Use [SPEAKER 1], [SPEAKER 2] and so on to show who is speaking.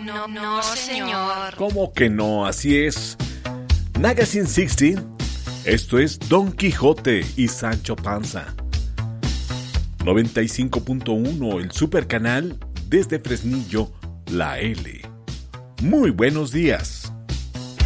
[SPEAKER 1] No, señor.
[SPEAKER 2] ¿Cómo que no? Así es. Magazine 60, esto es Don Quijote y Sancho Panza. 95.1, el super canal, desde Fresnillo, la L. Muy buenos días.